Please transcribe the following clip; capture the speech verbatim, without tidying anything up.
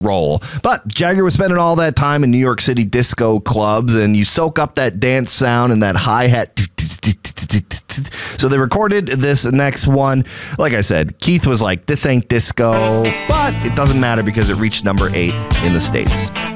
roll. But Jagger was spending all that time in New York City disco clubs, and you soak up that dance sound and that hi-hat. So they recorded this next one. Like I said, Keith was like, this ain't disco, but it doesn't matter because it reached number eight in the States.